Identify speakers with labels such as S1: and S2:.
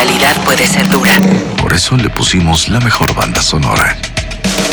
S1: realidad puede ser dura.
S2: Por eso le pusimos la mejor banda sonora.